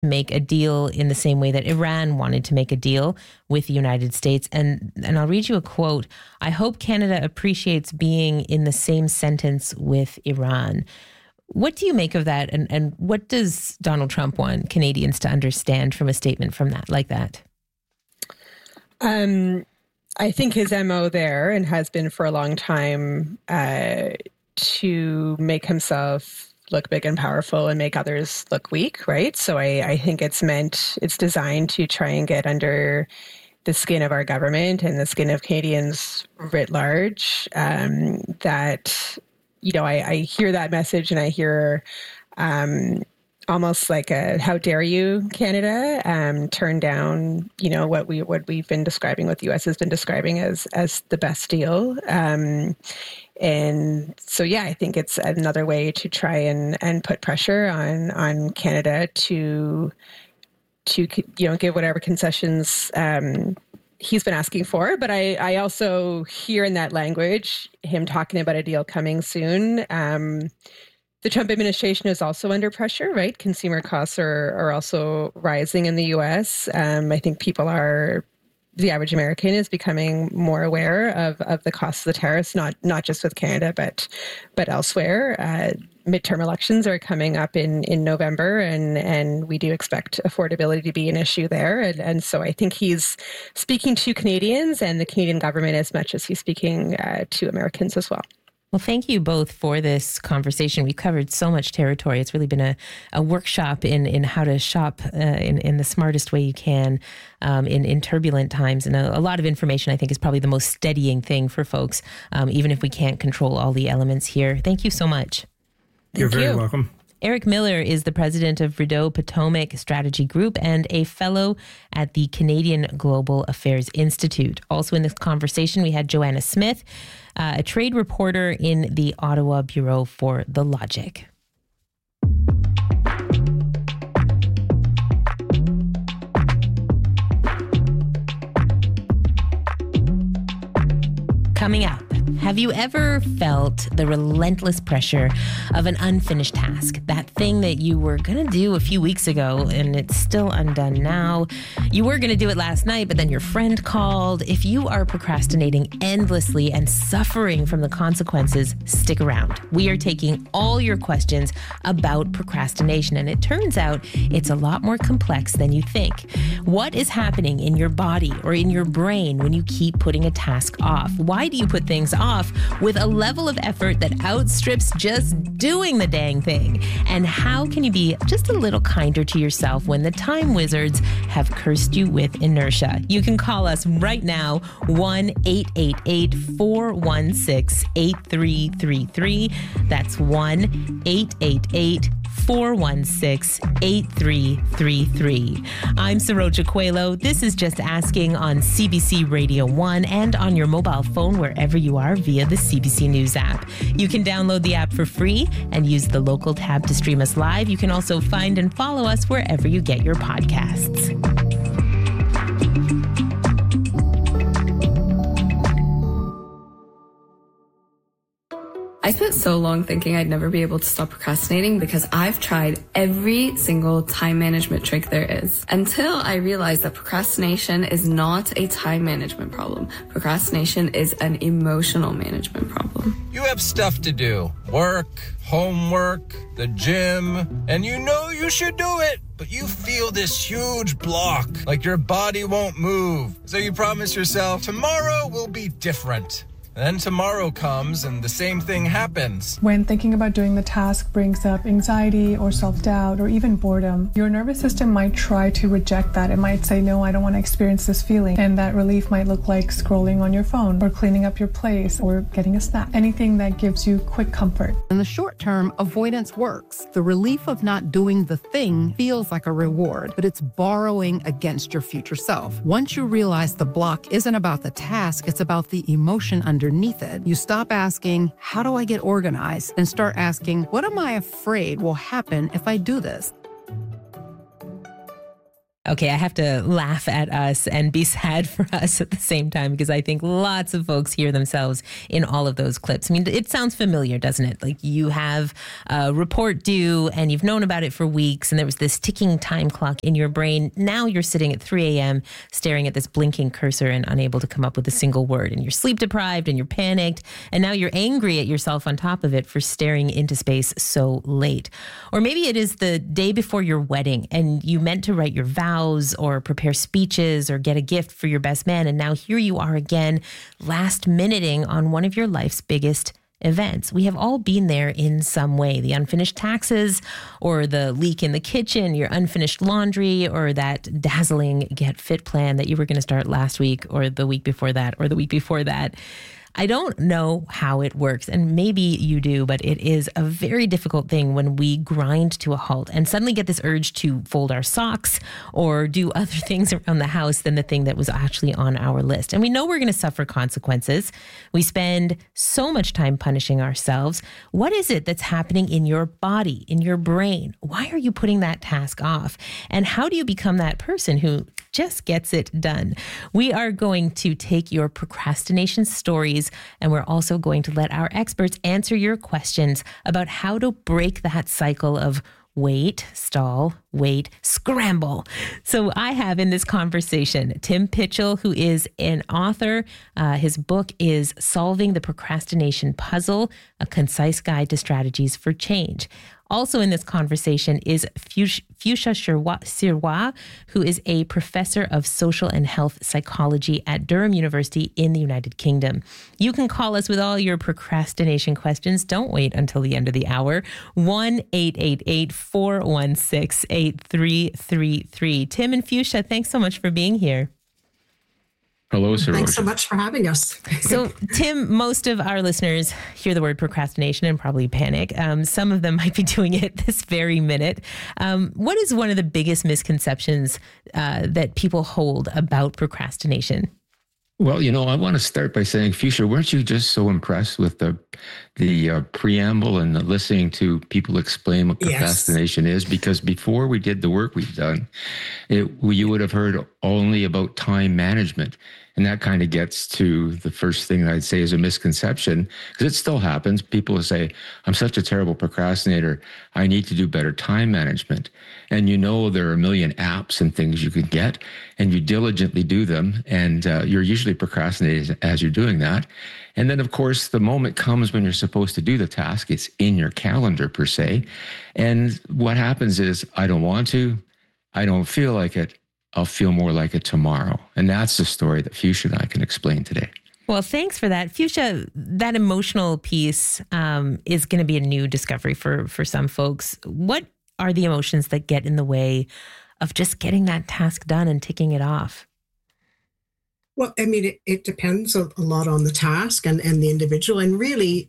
make a deal in the same way that Iran wanted to make a deal with the United States. And I'll read you a quote. "I hope Canada appreciates being in the same sentence with Iran." What do you make of that? And what does Donald Trump want Canadians to understand from a statement from that, like that? I think his MO there, and has been for a long time, to make himself look big and powerful and make others look weak, right? So I think it's designed to try and get under the skin of our government and the skin of Canadians writ large. That, I hear that message, and I hear almost like a "how dare you, Canada," turn down, what we've been describing, what the U.S. has been describing as the best deal. And so, I think it's another way to try and put pressure on Canada to give whatever concessions he's been asking for. But I also hear in that language him talking about a deal coming soon. The Trump administration is also under pressure, right? Consumer costs are also rising in the U.S. I think the average American is becoming more aware of the costs of the tariffs, not just with Canada, but elsewhere. Midterm elections are coming up in November, and we do expect affordability to be an issue there. And so I think he's speaking to Canadians and the Canadian government as much as he's speaking to Americans as well. Well, thank you both for this conversation. We've covered so much territory. It's really been a workshop in how to shop in the smartest way you can in turbulent times. And a lot of information, I think, is probably the most steadying thing for folks, even if we can't control all the elements here. Thank you so much. You're very welcome. Eric Miller is the president of Rideau Potomac Strategy Group and a fellow at the Canadian Global Affairs Institute. Also in this conversation, we had Joanna Smith, a trade reporter in the Ottawa Bureau for The Logic. Coming up, have you ever felt the relentless pressure of an unfinished task? That thing that you were going to do a few weeks ago and it's still undone now. You were going to do it last night, but then your friend called. If you are procrastinating endlessly and suffering from the consequences, stick around. We are taking all your questions about procrastination, and it turns out it's a lot more complex than you think. What is happening in your body or in your brain when you keep putting a task off? Why do you put things off with a level of effort that outstrips just doing the dang thing? And how can you be just a little kinder to yourself when the time wizards have cursed you with inertia? You can call us right now, 1-888-416-8333. That's 1-888-416-8333. I'm Saroja Coelho. This is Just Asking on CBC Radio 1 and on your mobile phone wherever you are via the CBC News app. You can download the app for free and use the local tab to stream us live. You can also find and follow us wherever you get your podcasts. I spent so long thinking I'd never be able to stop procrastinating because I've tried every single time management trick there is, until I realized that procrastination is not a time management problem. Procrastination is an emotional management problem. You have stuff to do. Work, homework, the gym, and you know you should do it, but you feel this huge block, like your body won't move. So you promise yourself, tomorrow will be different. Then tomorrow comes and the same thing happens. When thinking about doing the task brings up anxiety or self-doubt or even boredom, your nervous system might try to reject that. It might say, no, I don't want to experience this feeling. And that relief might look like scrolling on your phone or cleaning up your place or getting a snack. Anything that gives you quick comfort. In the short term, avoidance works. The relief of not doing the thing feels like a reward, but it's borrowing against your future self. Once you realize the block isn't about the task, it's about the emotion underneath it, you stop asking, how do I get organized? And start asking, what am I afraid will happen if I do this? Okay, I have to laugh at us and be sad for us at the same time, because I think lots of folks hear themselves in all of those clips. I mean, it sounds familiar, doesn't it? Like you have a report due and you've known about it for weeks and there was this ticking time clock in your brain. Now you're sitting at 3 a.m. staring at this blinking cursor and unable to come up with a single word. And you're sleep deprived and you're panicked. And now you're angry at yourself on top of it for staring into space so late. Or maybe it is the day before your wedding and you meant to write your vows or prepare speeches or get a gift for your best man. And now here you are again, last minuting on one of your life's biggest events. We have all been there in some way. The unfinished taxes or the leak in the kitchen, your unfinished laundry, or that dazzling Get Fit plan that you were going to start last week or the week before that or the week before that. I don't know how it works, and maybe you do, but it is a very difficult thing when we grind to a halt and suddenly get this urge to fold our socks or do other things around the house than the thing that was actually on our list. And we know we're going to suffer consequences. We spend so much time punishing ourselves. What is it that's happening in your body, in your brain? Why are you putting that task off? And how do you become that person who just gets it done? We are going to take your procrastination stories, and we're also going to let our experts answer your questions about how to break that cycle of wait, stall, wait, scramble. So I have in this conversation Tim Pitchell, who is an author. His book is Solving the Procrastination Puzzle, a concise guide to strategies for change. Also in this conversation is Fuchsia Sirois, who is a professor of social and health psychology at Durham University in the United Kingdom. You can call us with all your procrastination questions. Don't wait until the end of the hour. 1-888-416-8333. Tim and Fuchsia, thanks so much for being here. Hello, Sir. Thanks so much for having us. So, Tim, most of our listeners hear the word procrastination and probably panic. Some of them might be doing it this very minute. What is one of the biggest misconceptions that people hold about procrastination? Well, I want to start by saying, Fuchsia, weren't you just so impressed with the preamble and the listening to people explain what procrastination is? Because before we did the work we've done, you would have heard only about time management. And that kind of gets to the first thing I'd say is a misconception, because it still happens. People will say, I'm such a terrible procrastinator. I need to do better time management. And there are a million apps and things you can get, and you diligently do them. And you're usually procrastinating as you're doing that. And then, of course, the moment comes when you're supposed to do the task. It's in your calendar, per se. And what happens is, I don't want to, I don't feel like it, I'll feel more like it tomorrow. And that's the story that Fuchsia and I can explain today. Well, thanks for that. Fuchsia, that emotional piece is going to be a new discovery for some folks. What are the emotions that get in the way of just getting that task done and ticking it off? Well, I mean, it depends a lot on the task and the individual. And really,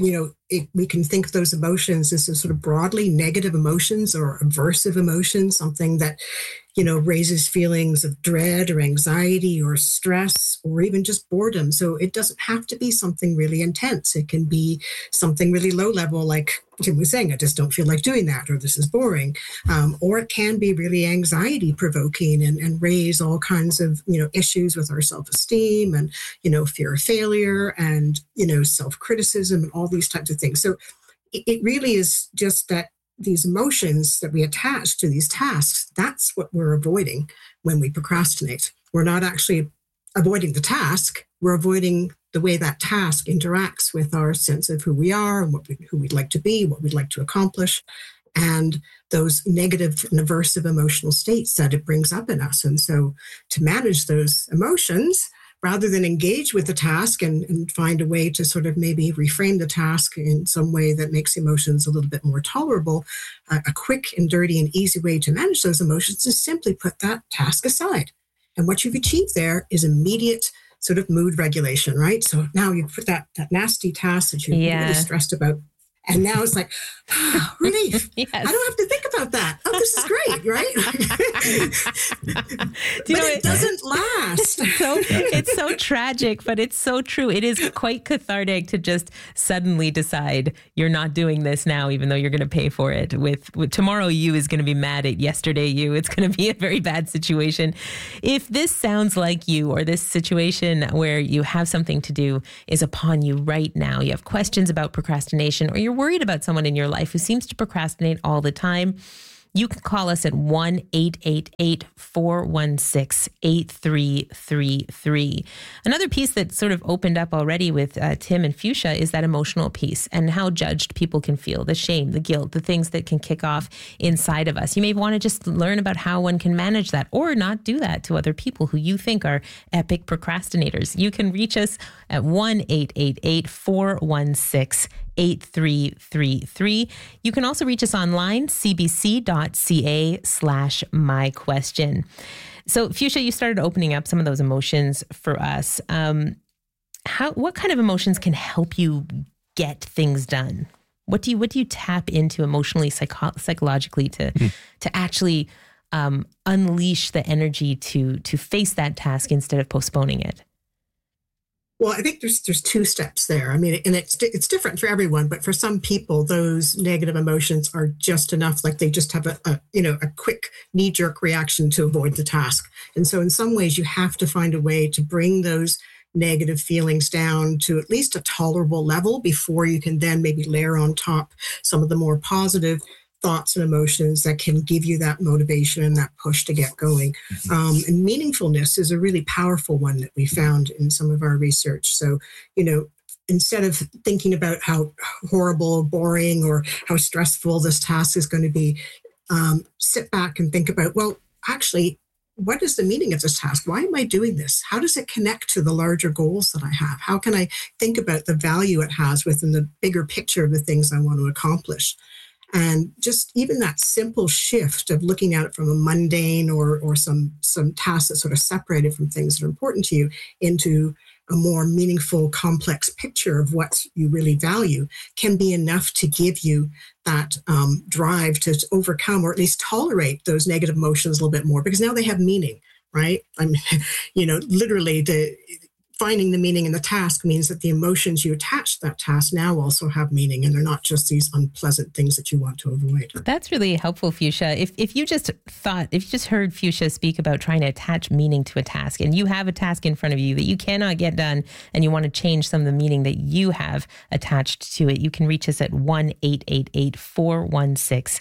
we can think of those emotions as sort of broadly negative emotions or aversive emotions, something that, raises feelings of dread or anxiety or stress or even just boredom. So it doesn't have to be something really intense. It can be something really low level, like Tim was saying, I just don't feel like doing that, or this is boring. Or it can be really anxiety provoking and raise all kinds of, issues with our self-esteem and, fear of failure and, self-criticism and all these types of things. So it really is just that these emotions that we attach to these tasks, that's what we're avoiding when we procrastinate. We're not actually avoiding the task. We're avoiding the way that task interacts with our sense of who we are and who we'd like to be, what we'd like to accomplish, and those negative and aversive emotional states that it brings up in us. And so to manage those emotions, rather than engage with the task and find a way to sort of maybe reframe the task in some way that makes emotions a little bit more tolerable, a quick and dirty and easy way to manage those emotions is simply put that task aside. And what you've achieved there is immediate sort of mood regulation, right? So now you put that nasty task that you're really stressed about, and now it's like, relief. Yes. I don't have to think about that. Oh, this is great, right? It doesn't last. It's so tragic, but it's so true. It is quite cathartic to just suddenly decide you're not doing this now, even though you're going to pay for it. With tomorrow, you is going to be mad at yesterday you. It's going to be a very bad situation. If this sounds like you, or this situation where you have something to do is upon you right now, you have questions about procrastination, or you're worried about someone in your life who seems to procrastinate all the time, you can call us at 1-888-416-8333. Another piece that sort of opened up already with Tim and Fuchsia is that emotional piece, and how judged people can feel, the shame, the guilt, the things that can kick off inside of us. You may want to just learn about how one can manage that, or not do that to other people who you think are epic procrastinators. You can reach us at 1-888-416-8333. You can also reach us online, cbc.ca/myquestion. So, Fuchsia, you started opening up some of those emotions for us. What kind of emotions can help you get things done? What do you tap into emotionally, psychologically to actually unleash the energy to face that task instead of postponing it? Well, I think there's two steps there. I mean, and it's different for everyone, but for some people, those negative emotions are just enough. Like they just have a quick knee-jerk reaction to avoid the task. And so in some ways, you have to find a way to bring those negative feelings down to at least a tolerable level before you can then maybe layer on top some of the more positive thoughts and emotions that can give you that motivation and that push to get going. And meaningfulness is a really powerful one that we found in some of our research. So, instead of thinking about how horrible, boring, or how stressful this task is going to be, sit back and think about, well, actually, what is the meaning of this task? Why am I doing this? How does it connect to the larger goals that I have? How can I think about the value it has within the bigger picture of the things I want to accomplish? And just even that simple shift of looking at it from a mundane or some tasks that sort of separated from things that are important to you into a more meaningful, complex picture of what you really value can be enough to give you that drive to overcome, or at least tolerate, those negative emotions a little bit more, because now they have meaning, right? I mean, literally finding the meaning in the task means that the emotions you attach to that task now also have meaning, and they're not just these unpleasant things that you want to avoid. That's really helpful, Fuchsia. If you just heard Fuchsia speak about trying to attach meaning to a task, and you have a task in front of you that you cannot get done, and you want to change some of the meaning that you have attached to it, you can reach us at 1-888-416-8333.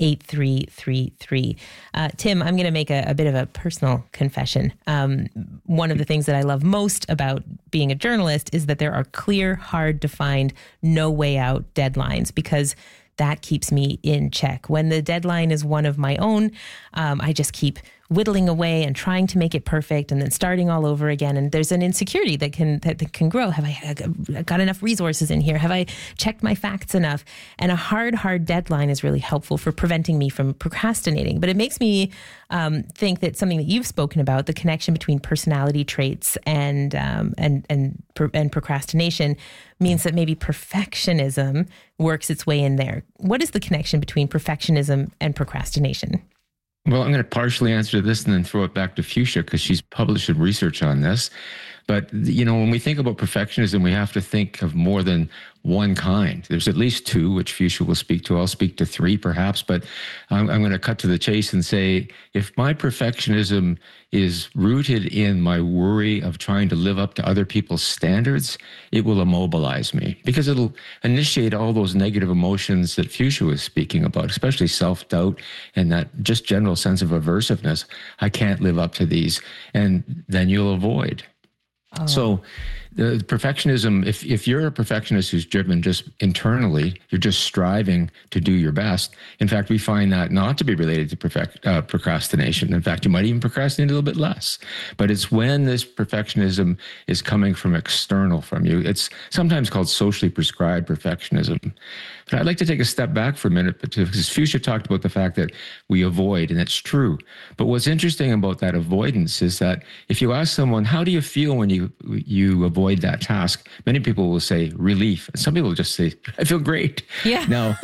Tim, I'm going to make a bit of a personal confession. One of the things that I love most about being a journalist is that there are clear, hard to find, no way out deadlines, because that keeps me in check. When the deadline is one of my own, I just keep whittling away and trying to make it perfect, and then starting all over again. And there's an insecurity that can grow. Have I got enough resources in here? Have I checked my facts enough? And a hard deadline is really helpful for preventing me from procrastinating. But it makes me think that something that you've spoken about, the connection between personality traits and procrastination, means that maybe perfectionism works its way in there. What is the connection between perfectionism and procrastination? Well, I'm going to partially answer this and then throw it back to Fuchsia, because she's published some research on this. But, when we think about perfectionism, we have to think of more than one kind. There's at least two, which Fuchsia will speak to. I'll speak to three perhaps, but I'm going to cut to the chase and say, if my perfectionism is rooted in my worry of trying to live up to other people's standards, it will immobilize me, because it'll initiate all those negative emotions that Fuchsia was speaking about, especially self-doubt and that just general sense of aversiveness. I can't live up to these. And then you'll avoid. Oh. So the perfectionism, if you're a perfectionist who's driven just internally, you're just striving to do your best. In fact, we find that not to be related to procrastination. In fact, you might even procrastinate a little bit less. But it's when this perfectionism is coming from external from you. It's sometimes called socially prescribed perfectionism. But I'd like to take a step back for a minute, because Fuchsia talked about the fact that we avoid, and it's true. But what's interesting about that avoidance is that if you ask someone, how do you feel when you avoid avoid that task, many people will say relief. Some people just say, I feel great. Yeah. Now,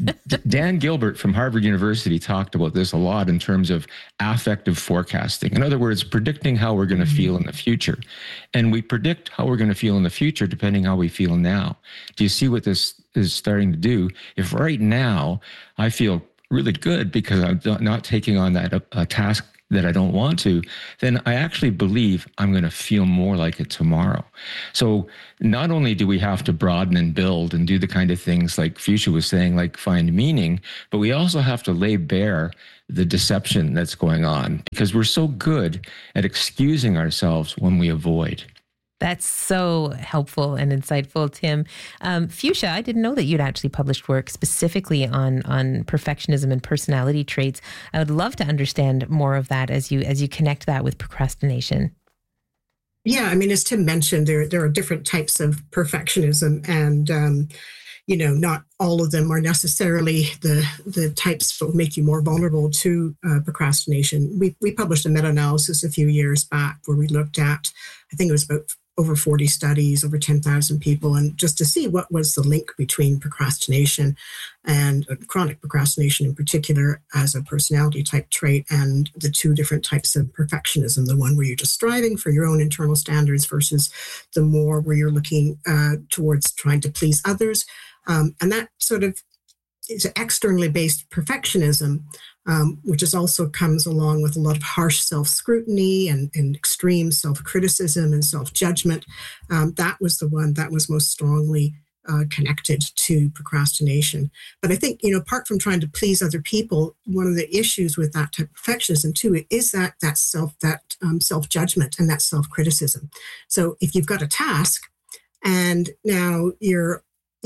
Dan Gilbert from Harvard University talked about this a lot in terms of affective forecasting. In other words, predicting how we're going to feel in the future. And we predict how we're going to feel in the future depending how we feel now. Do you see what this is starting to do? If right now I feel really good because I'm not taking on that task that I don't want to, then I actually believe I'm going to feel more like it tomorrow. So not only do we have to broaden and build and do the kind of things like Fuchsia was saying, like find meaning, but we also have to lay bare the deception that's going on, because we're so good at excusing ourselves when we avoid. That's so helpful and insightful, Tim. Fuchsia, I didn't know that you'd actually published work specifically on perfectionism and personality traits. I would love to understand more of that as you connect that with procrastination. Yeah, I mean, as Tim mentioned, there are different types of perfectionism, and not all of them are necessarily the types that will make you more vulnerable to procrastination. We published a meta-analysis a few years back where we looked at, I think it was about over 40 studies, over 10,000 people, and just to see what was the link between procrastination and chronic procrastination in particular as a personality type trait, and the two different types of perfectionism, the one where you're just striving for your own internal standards versus the more where you're looking towards trying to please others. And that sort of is externally based perfectionism, which is also comes along with a lot of harsh self-scrutiny and extreme self-criticism and self-judgment. That was the one that was most strongly connected to procrastination. But I think, apart from trying to please other people, one of the issues with that type of perfectionism too is that self-judgment and that self-criticism. So if you've got a task and now you're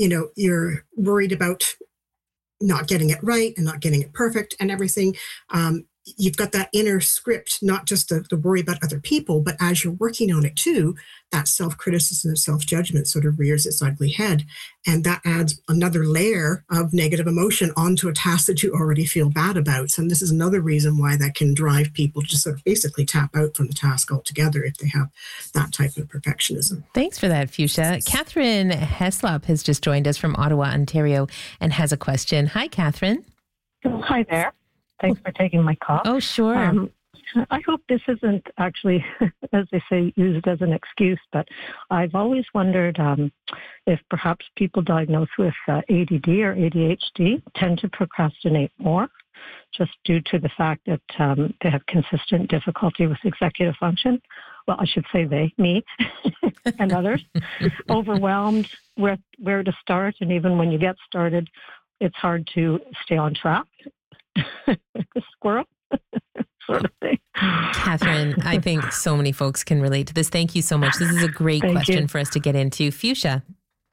worried about not getting it right and not getting it perfect and everything, you've got that inner script, not just the worry about other people, but as you're working on it too, that self-criticism and self-judgment sort of rears its ugly head. And that adds another layer of negative emotion onto a task that you already feel bad about. And this is another reason why that can drive people to sort of basically tap out from the task altogether if they have that type of perfectionism. Thanks for that, Fuchsia. Catherine Heslop has just joined us from Ottawa, Ontario, and has a question. Hi, Catherine. Oh, hi there. Thanks for taking my call. Oh, sure. I hope this isn't actually, as they say, used as an excuse, but I've always wondered if perhaps people diagnosed with ADD or ADHD tend to procrastinate more, just due to the fact that they have consistent difficulty with executive function. Well, I should say me and others, overwhelmed with where to start. And even when you get started, it's hard to stay on track. Squirrel sort of thing. Catherine, I think so many folks can relate to this. Thank you so much. This is a great question for us to get into. Fuchsia.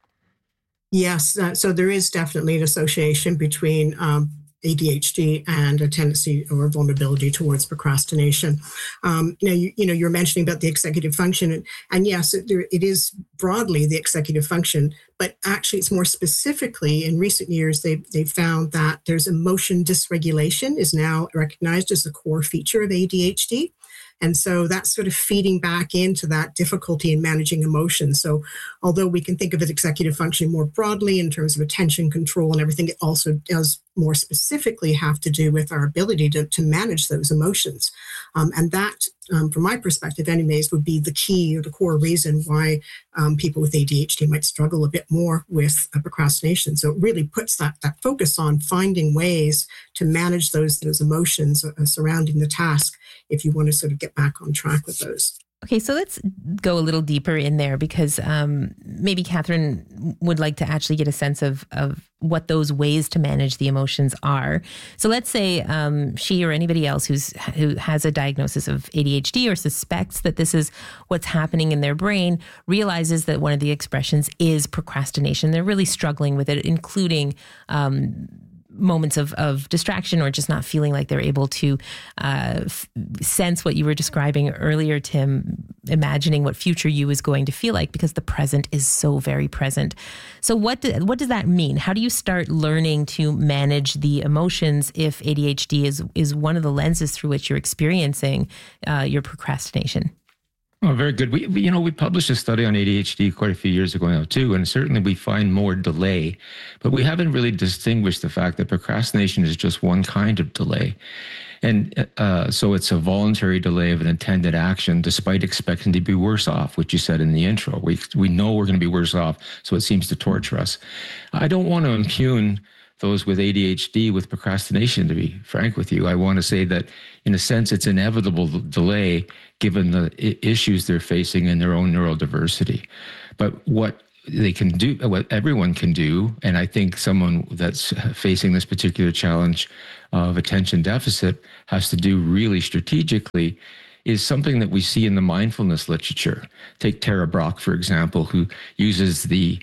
Yes, so there is definitely an association between ADHD and a tendency or vulnerability towards procrastination. You're mentioning about the executive function, and yes, it is broadly the executive function, but actually it's more specifically in recent years they've found that there's emotion dysregulation is now recognized as a core feature of ADHD. And so that's sort of feeding back into that difficulty in managing emotions. So although we can think of it executive functioning more broadly in terms of attention control and everything, it also does more specifically have to do with our ability to manage those emotions. And that, from my perspective anyways, would be the key or the core reason why people with ADHD might struggle a bit more with procrastination. So it really puts that focus on finding ways to manage those emotions surrounding the task if you want to sort of get back on track with those. Okay, so let's go a little deeper in there because maybe Catherine would like to actually get a sense of what those ways to manage the emotions are. So let's say she or anybody else who has a diagnosis of ADHD or suspects that this is what's happening in their brain realizes that one of the expressions is procrastination. They're really struggling with it, including moments of distraction or just not feeling like they're able to sense what you were describing earlier, Tim, imagining what future you is going to feel like because the present is so very present. So what does that mean? How do you start learning to manage the emotions if ADHD is one of the lenses through which you're experiencing your procrastination? Oh, very good. We published a study on ADHD quite a few years ago now too, and certainly we find more delay, but we haven't really distinguished the fact that procrastination is just one kind of delay. And so it's a voluntary delay of an intended action despite expecting to be worse off, which you said in the intro. We know we're going to be worse off, so it seems to torture us. I don't want to impugn those with ADHD with procrastination, to be frank with you. I want to say that, in a sense, it's inevitable delay given the issues they're facing in their own neurodiversity. But what they can do, what everyone can do, and I think someone that's facing this particular challenge of attention deficit has to do really strategically, is something that we see in the mindfulness literature. Take Tara Brach, for example, who uses the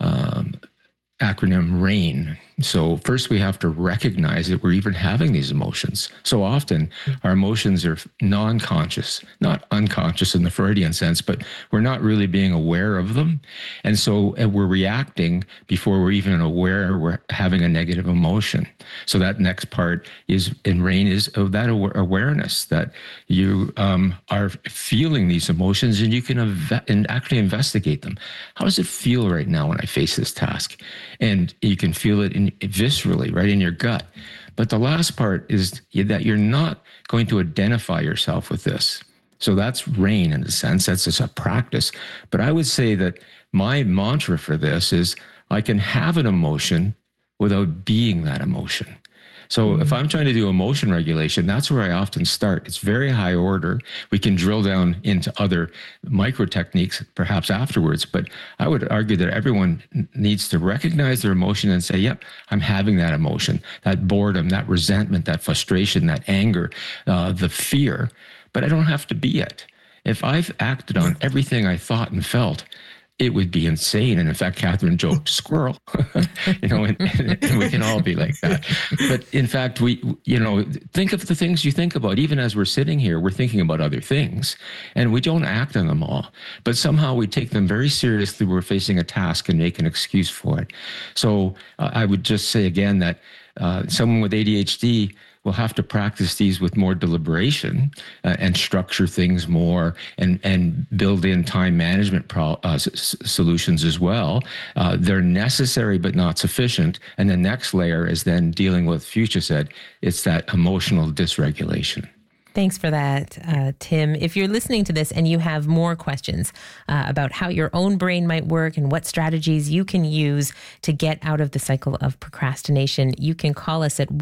acronym RAIN. So first we have to recognize that we're even having these emotions. So often our emotions are non-conscious, not unconscious in the Freudian sense, but we're not really being aware of them. And so we're reacting before we're even aware we're having a negative emotion. So that next part is in RAIN is of that awareness that you are feeling these emotions, and you can actually investigate them. How does it feel right now when I face this task? And you can feel it viscerally, right in your gut. But the last part is that you're not going to identify yourself with this. So that's RAIN in a sense. That's just a practice. But I would say that my mantra for this is I can have an emotion without being that emotion. So if I'm trying to do emotion regulation, that's where I often start. It's very high order. We can drill down into other micro techniques perhaps afterwards, but I would argue that everyone needs to recognize their emotion and say, yep, I'm having that emotion, that boredom, that resentment, that frustration, that anger, the fear, but I don't have to be it. If I've acted on everything I thought and felt, it would be insane. And in fact, Catherine joked, squirrel, and we can all be like that. But in fact, think of the things you think about. Even as we're sitting here, we're thinking about other things, and we don't act on them all. But somehow we take them very seriously. We're facing a task and make an excuse for it. So I would just say again that someone with ADHD will have to practice these with more deliberation and structure things more and build in time management solutions as well. They're necessary but not sufficient. And the next layer is then dealing with, Fuchsia said, it's that emotional dysregulation. Thanks for that, Tim. If you're listening to this and you have more questions about how your own brain might work and what strategies you can use to get out of the cycle of procrastination, you can call us at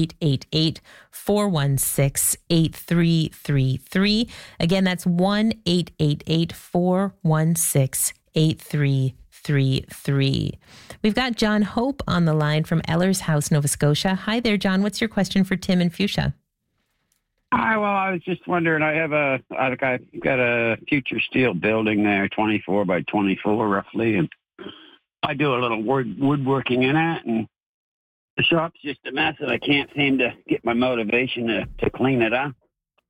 1-888-416-8333. Again, that's 1-888-416-8333. We've got John Hope on the line from Ellers House, Nova Scotia. Hi there, John. What's your question for Tim and Fuchsia? Hi, well, I was just wondering, I've got a Future Steel building there, 24 by 24 roughly, and I do a little woodworking in it, and the shop's just a mess, and I can't seem to get my motivation to clean it up.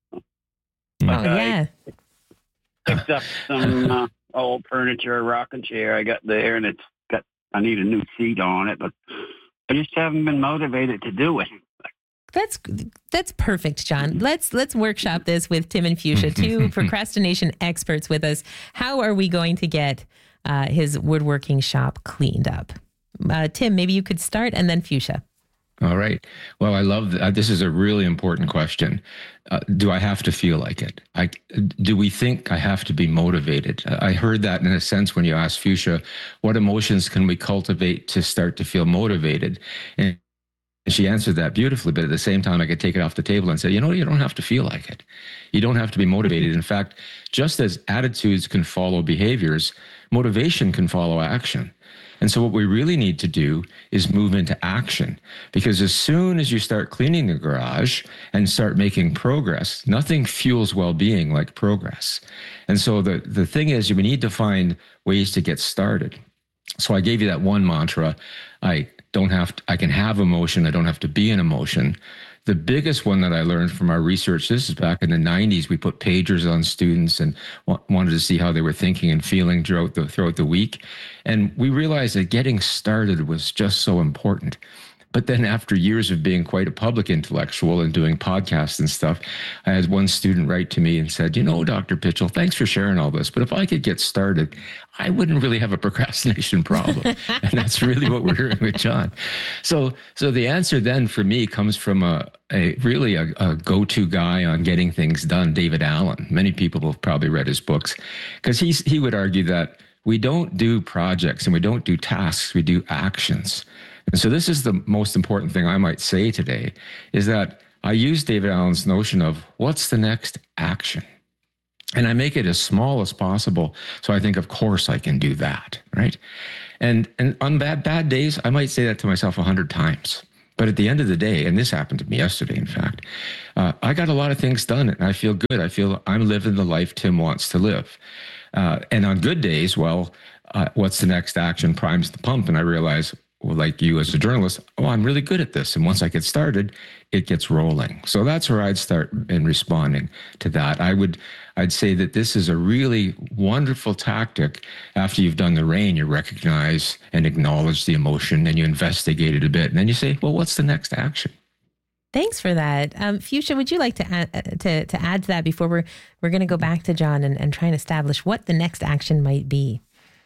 Yeah. I picked up some old furniture, a rocking chair I got there, and I need a new seat on it, but I just haven't been motivated to do it. That's perfect, John. Let's workshop this with Tim and Fuchsia, two procrastination experts with us. How are we going to get his woodworking shop cleaned up? Tim, maybe you could start, and then Fuchsia. All right. Well, I love that. This is a really important question. Do I have to feel like it? Do we think I have to be motivated? I heard that in a sense when you asked Fuchsia, what emotions can we cultivate to start to feel motivated? And she answered that beautifully, but at the same time, I could take it off the table and say, you don't have to feel like it. You don't have to be motivated. In fact, just as attitudes can follow behaviors, motivation can follow action. And so what we really need to do is move into action, because as soon as you start cleaning the garage and start making progress, nothing fuels well-being like progress. And so the thing is, we need to find ways to get started. So I gave you that one mantra. I can have emotion. I don't have to be an emotion. The biggest one that I learned from our research, this is back in the 90s, we put pagers on students and wanted to see how they were thinking and feeling throughout the week. And we realized that getting started was just so important. But then after years of being quite a public intellectual and doing podcasts and stuff, I had one student write to me and said, Dr. Pitchell, thanks for sharing all this, but if I could get started, I wouldn't really have a procrastination problem. And that's really what we're hearing with John. So the answer then for me comes from a go-to guy on getting things done, David Allen. Many people have probably read his books, because he would argue that we don't do projects and we don't do tasks, we do actions. And so this is the most important thing I might say today, is that I use David Allen's notion of what's the next action? And I make it as small as possible. So I think, of course, I can do that, right? And on bad days, I might say that to myself 100 times. But at the end of the day, and this happened to me yesterday, in fact, I got a lot of things done and I feel good. I feel I'm living the life Tim wants to live. And on good days, what's the next action primes the pump? And I realize, well, like you as a journalist, I'm really good at this. And once I get started, it gets rolling. So that's where I'd start in responding to that. I'd say that this is a really wonderful tactic. After you've done the rain, you recognize and acknowledge the emotion and you investigate it a bit. And then you say, well, what's the next action? Thanks for that. Fuchsia, would you like to add to that before we're going to go back to John and try and establish what the next action might be?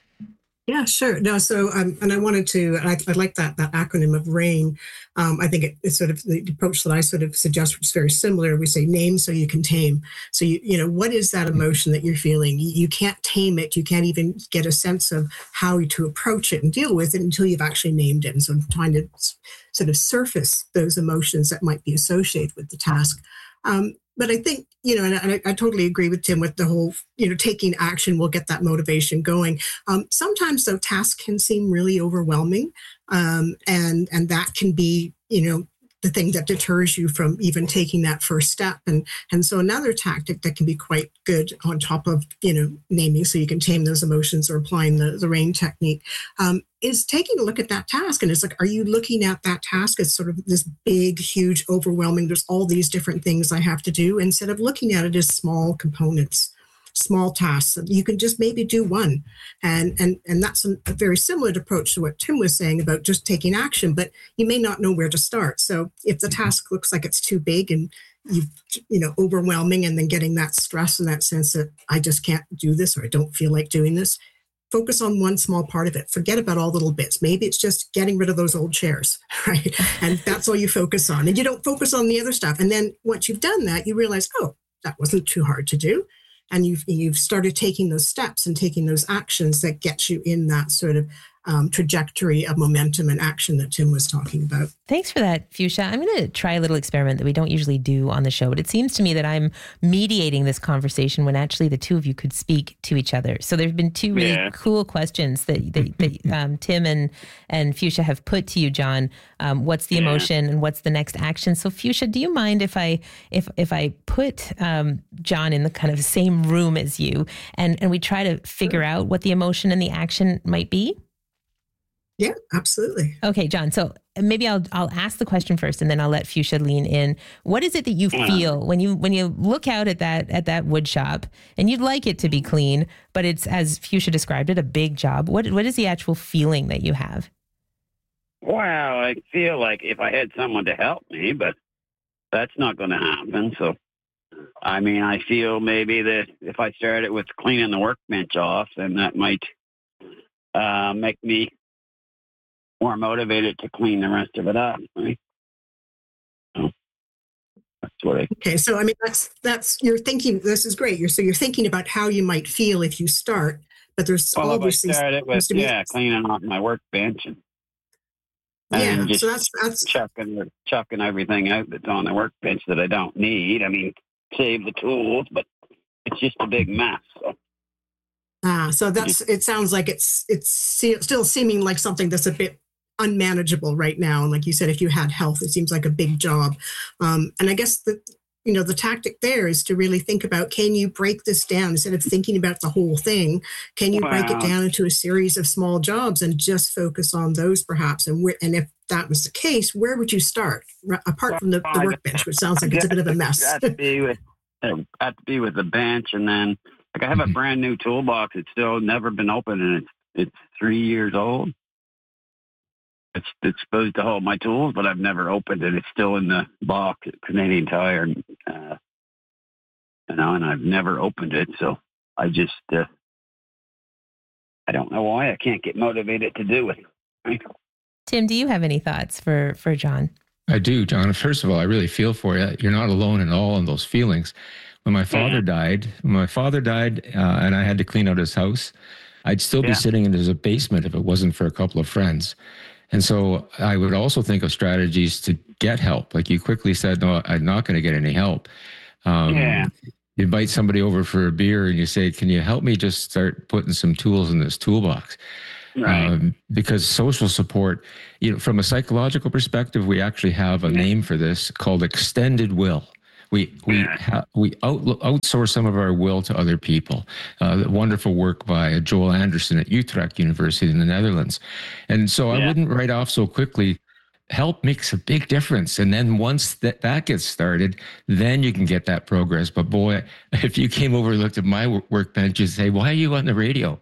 Yeah, sure. No, so and I wanted to. I like that acronym of RAIN. I think it's sort of the approach that I sort of suggest, which is very similar. We say name so you can tame. So what is that emotion that you're feeling? You can't tame it. You can't even get a sense of how to approach it and deal with it until you've actually named it. And so I'm trying to sort of surface those emotions that might be associated with the task. But I think, and I totally agree with Tim with the whole, taking action will get that motivation going. Sometimes, though, tasks can seem really overwhelming. And that can be, the thing that deters you from even taking that first step. And so another tactic that can be quite good on top of, naming so you can tame those emotions or applying the RAIN technique, is taking a look at that task. And it's like, are you looking at that task as sort of this big, huge, overwhelming, there's all these different things I have to do, instead of looking at it as small components, small tasks. You can just maybe do one. And that's a very similar approach to what Tim was saying about just taking action, but you may not know where to start. So if the task looks like it's too big and overwhelming, and then getting that stress and that sense that I just can't do this or I don't feel like doing this, focus on one small part of it. Forget about all the little bits. Maybe it's just getting rid of those old chairs, right? And that's all you focus on. And you don't focus on the other stuff. And then once you've done that, you realize, oh, that wasn't too hard to do. And you've started taking those steps and taking those actions that get you in that sort of trajectory of momentum and action that Tim was talking about. Thanks for that, Fuchsia. I'm going to try a little experiment that we don't usually do on the show, but it seems to me that I'm mediating this conversation when actually the two of you could speak to each other. So there's been two really cool questions that Tim and Fuchsia have put to you, John. What's the emotion and what's the next action? So Fuchsia, do you mind if I put John in the kind of same room as you and we try to figure out what the emotion and the action might be? Yeah, absolutely. Okay, John. So maybe I'll ask the question first, and then I'll let Fuchsia lean in. What is it that you feel when you look out at that wood shop and you'd like it to be clean, but it's, as Fuchsia described it, a big job? What is the actual feeling that you have? Well, I feel like if I had someone to help me, but that's not going to happen. So, I feel maybe that if I started with cleaning the workbench off, then that might make me more motivated to clean the rest of it up, right? So that's what Okay, so that's you're thinking. This is great. You're thinking about how you might feel if you start, but there's obviously I started with cleaning off my workbench and just so that's chucking everything out that's on the workbench that I don't need. Save the tools, but it's just a big mess. So it sounds like it's still seeming like something that's a bit unmanageable right now. And like you said, if you had health, it seems like a big job. And I guess the tactic there is to really think about, can you break this down instead of thinking about the whole thing? Can you break it down into a series of small jobs and just focus on those perhaps? And if that was the case, where would you start apart from the workbench, which sounds like it's a bit of a mess? Have to be with the bench, and then I have a brand new toolbox. It's still never been opened, and it's 3 years old. it's supposed to hold my tools, but I've never opened it. It's still in the box at Canadian Tire, and I've never opened it. So I just, I don't know why I can't get motivated to do it. Right? Tim, do you have any thoughts for John? I do, John. First of all, I really feel for you. You're not alone at all in those feelings. When my father died, and I had to clean out his house, I'd still be sitting in his basement if it wasn't for a couple of friends. And so I would also think of strategies to get help. Like you quickly said, no, I'm not going to get any help. You invite somebody over for a beer and you say, can you help me just start putting some tools in this toolbox? Right. Because social support, from a psychological perspective, we actually have a name for this called extended will. We outsource some of our will to other people. Wonderful work by Joel Anderson at Utrecht University in the Netherlands. And so I wouldn't write off so quickly. Help makes a big difference. And then once that gets started, then you can get that progress. But boy, if you came over and looked at my workbench, you'd say, why are you on the radio?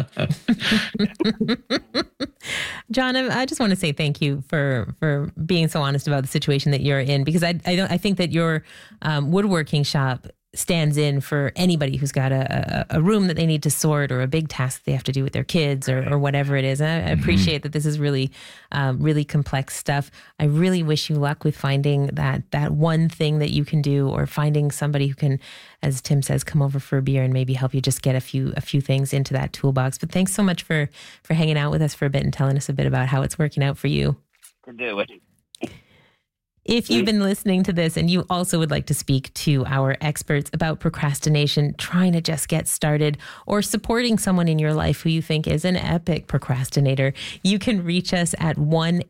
John, I just want to say thank you for being so honest about the situation that you're in, because I think that your woodworking shop stands in for anybody who's got a room that they need to sort, or a big task they have to do with their kids, or whatever it is. And I appreciate that this is really, really complex stuff. I really wish you luck with finding that one thing that you can do, or finding somebody who can, as Tim says, come over for a beer and maybe help you just get a few things into that toolbox. But thanks so much for hanging out with us for a bit and telling us a bit about how it's working out for you. To do it. If you've been listening to this and you also would like to speak to our experts about procrastination, trying to just get started, or supporting someone in your life who you think is an epic procrastinator, you can reach us at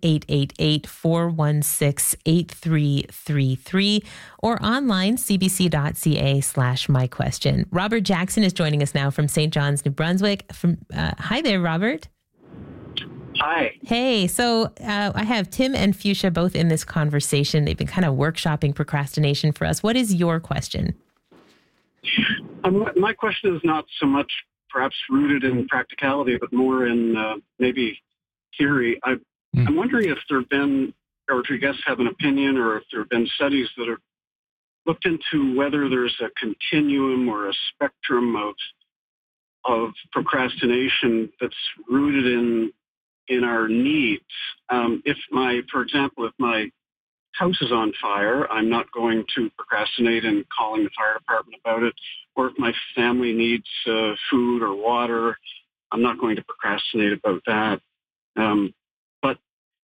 1-888-416-8333 or online, cbc.ca/myquestion. Robert Jackson is joining us now from St. John's, New Brunswick. Hi there, Robert. Hi. Hey, so I have Tim and Fuchsia both in this conversation. They've been kind of workshopping procrastination for us. What is your question? My question is not so much perhaps rooted in practicality, but more in maybe theory. I'm wondering if there have been, or if you guys have an opinion, or if there have been studies that have looked into whether there's a continuum or a spectrum of procrastination that's rooted in our needs. For example, if my house is on fire, I'm not going to procrastinate in calling the fire department about it. Or if my family needs food or water, I'm not going to procrastinate about that. But,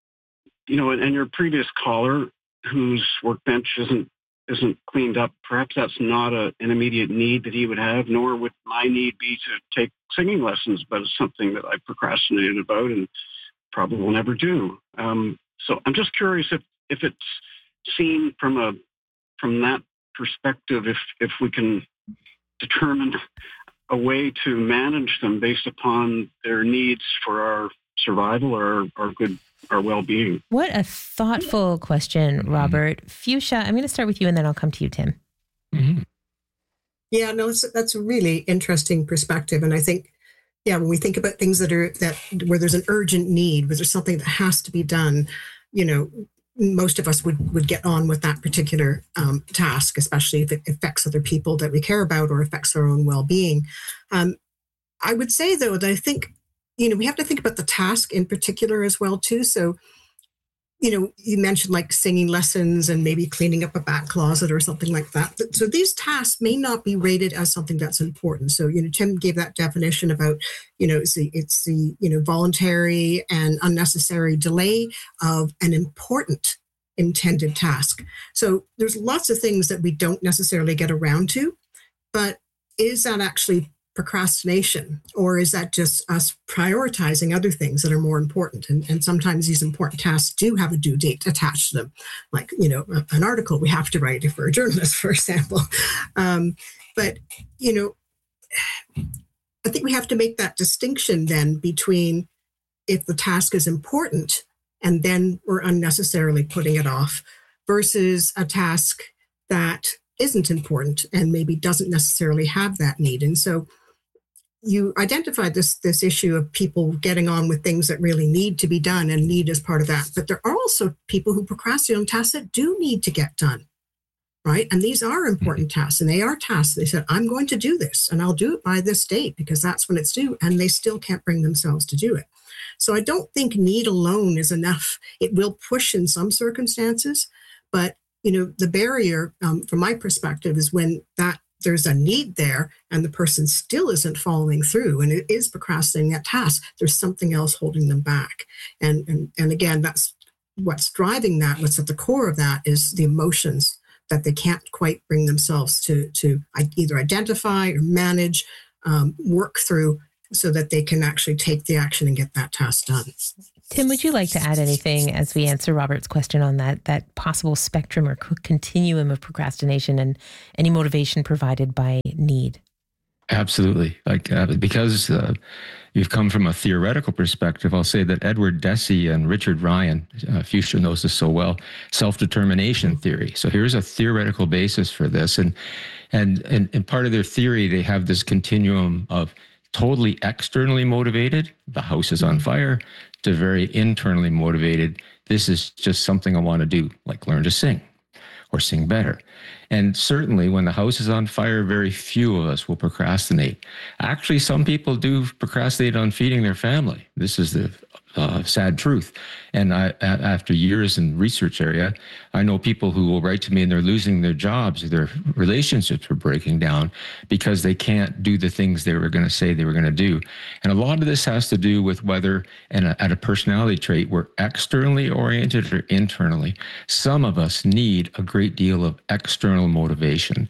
and your previous caller, whose workbench isn't cleaned up, perhaps that's not an immediate need that he would have, nor would my need be to take singing lessons, but it's something that I procrastinated about and probably will never do. So I'm just curious if it's seen from that perspective, if we can determine a way to manage them based upon their needs for our survival or our well-being. What a thoughtful question, Robert. Fuchsia, I'm going to start with you and then I'll come to you, Tim. Mm-hmm. Yeah, no, that's a really interesting perspective. And I think, when we think about things where there's an urgent need, where there's something that has to be done, most of us would get on with that particular task, especially if it affects other people that we care about or affects our own well-being. I would say, though, that I think, we have to think about the task in particular as well, too. So, you mentioned like singing lessons and maybe cleaning up a back closet or something like that. So these tasks may not be rated as something that's important. So, Tim gave that definition about, it's the voluntary and unnecessary delay of an important intended task. So there's lots of things that we don't necessarily get around to, but is that actually procrastination, or is that just us prioritizing other things that are more important? And sometimes these important tasks do have a due date attached to them, like, an article we have to write if we're a journalist, for example. But, I think we have to make that distinction then between if the task is important and then we're unnecessarily putting it off, versus a task that isn't important and maybe doesn't necessarily have that need. And so you identified this issue of people getting on with things that really need to be done, and need is part of that. But there are also people who procrastinate on tasks that do need to get done, right? And these are important tasks, and they are tasks. They said, I'm going to do this, and I'll do it by this date because that's when it's due, and they still can't bring themselves to do it. So I don't think need alone is enough. It will push in some circumstances, but the barrier from my perspective is when there's a need there and the person still isn't following through and it is procrastinating that task. There's something else holding them back. And again, that's what's driving that. What's at the core of that is the emotions that they can't quite bring themselves to either identify or manage, work through, so that they can actually take the action and get that task done. Tim, would you like to add anything as we answer Robert's question on that possible spectrum or continuum of procrastination and any motivation provided by need? Absolutely. Because you've come from a theoretical perspective, I'll say that Edward Deci and Richard Ryan, Fuchsia knows this so well, self-determination theory. So here's a theoretical basis for this. And part of their theory, they have this continuum of totally externally motivated, the house is on fire, to very internally motivated, this is just something I want to do, like learn to sing or sing better. And certainly when the house is on fire, very few of us will procrastinate. Actually, some people do procrastinate on feeding their family. This is the sad truth. And after years in research area, I know people who will write to me and they're losing their jobs, their relationships are breaking down because they can't do the things they were going to say they were going to do. And a lot of this has to do with whether, at a personality trait, we're externally oriented or internally. Some of us need a great deal of external motivation.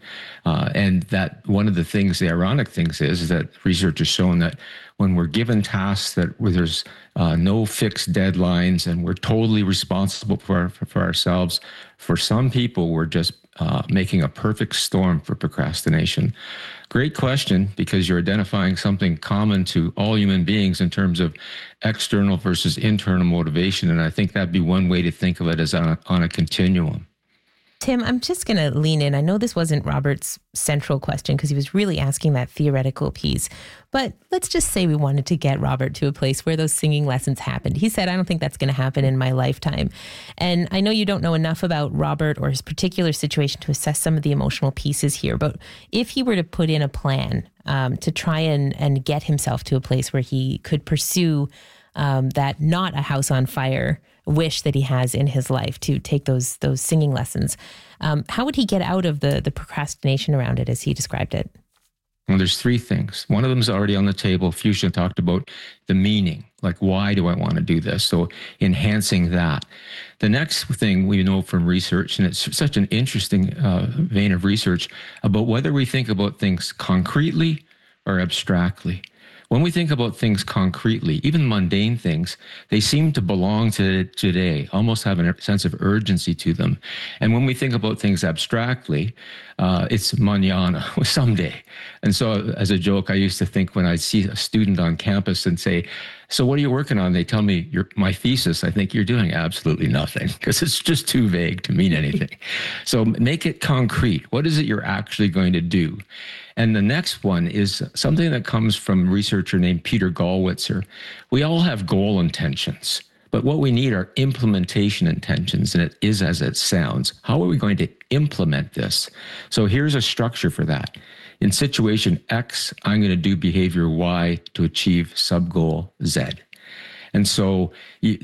And that one of the things, the ironic things is that research has shown that when we're given tasks where there's no fixed deadlines and we're totally responsible for ourselves, for some people, we're just making a perfect storm for procrastination. Great question, because you're identifying something common to all human beings in terms of external versus internal motivation. And I think that'd be one way to think of it as on a continuum. Tim, I'm just going to lean in. I know this wasn't Robert's central question because he was really asking that theoretical piece, but let's just say we wanted to get Robert to a place where those singing lessons happened. He said, I don't think that's going to happen in my lifetime. And I know you don't know enough about Robert or his particular situation to assess some of the emotional pieces here, but if he were to put in a plan to try and get himself to a place where he could pursue that not a house on fire wish that he has in his life to take those singing lessons, how would he get out of the procrastination around it as he described it? Well, there's three things. One of them is already on the table. Fuchsia talked about the meaning, like why do I want to do this? So enhancing that. The next thing we know from research, and it's such an interesting vein of research, about whether we think about things concretely or abstractly. When we think about things concretely, even mundane things, they seem to belong to today, almost have a sense of urgency to them. And when we think about things abstractly, it's mañana, someday. And so as a joke, I used to think when I see a student on campus and say, so what are you working on? They tell me my thesis. I think you're doing absolutely nothing because it's just too vague to mean anything. So make it concrete. What is it you're actually going to do? And the next one is something that comes from a researcher named Peter Gallwitzer. We all have goal intentions, but what we need are implementation intentions, and it is as it sounds. How are we going to implement this? So here's a structure for that. In situation X, I'm going to do behavior Y to achieve sub-goal Z. And so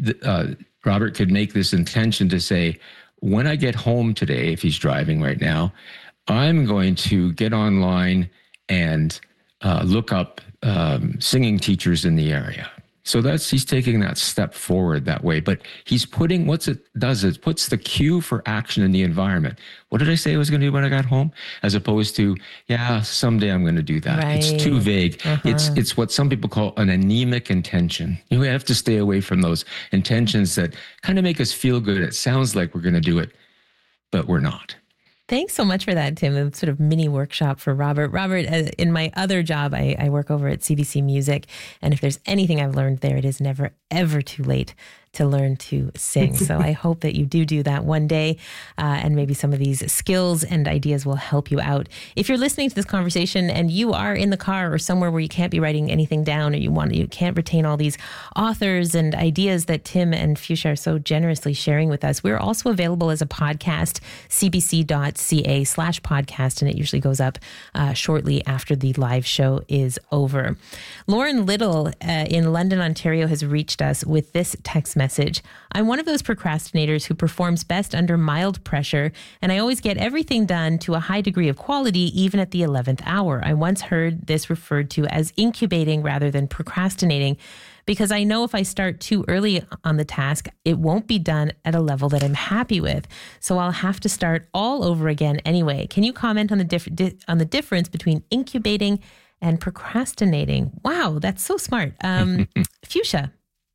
Robert could make this intention to say, when I get home today, if he's driving right now, I'm going to get online and look up singing teachers in the area. So he's taking that step forward that way, but he's putting, it puts the cue for action in the environment. What did I say I was going to do when I got home? As opposed to, yeah, someday I'm going to do that. Right. It's too vague. It's what some people call an anemic intention. We have to stay away from those intentions that kind of make us feel good. It sounds like we're going to do it, but we're not. Thanks so much for that, Tim. A sort of mini workshop for Robert. Robert, in my other job, I work over at CBC Music. And if there's anything I've learned there, it is never, ever too late to learn to sing. So I hope that you do that one day, and maybe some of these skills and ideas will help you out. If you're listening to this conversation and you are in the car or somewhere where you can't be writing anything down, or you can't retain all these authors and ideas that Tim and Fuchsia are so generously sharing with us, we're also available as a podcast, cbc.ca/podcast, and it usually goes up shortly after the live show is over. Lauren Little in London, Ontario has reached us with this text message. I'm one of those procrastinators who performs best under mild pressure, and I always get everything done to a high degree of quality, even at the 11th hour. I once heard this referred to as incubating rather than procrastinating, because I know if I start too early on the task, it won't be done at a level that I'm happy with. So I'll have to start all over again anyway. Can you comment on the difference between incubating and procrastinating? Wow, that's so smart. Fuchsia.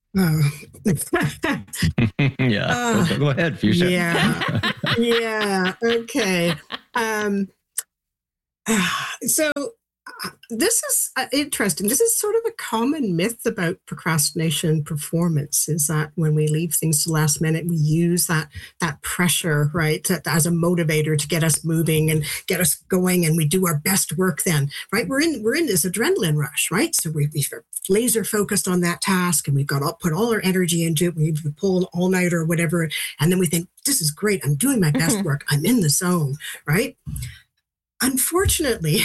Yeah. Go ahead, Fuchsia. Yeah. Okay. So this is interesting. This is sort of a common myth about procrastination performance, is that when we leave things to the last minute, we use that pressure, right, as a motivator to get us moving and get us going, and we do our best work then, right? We're in this adrenaline rush, right? So we're laser focused on that task, and we've got to put all our energy into it. We pull an all-nighter or whatever, and then we think, this is great. I'm doing my best work. I'm in the zone, right? Unfortunately,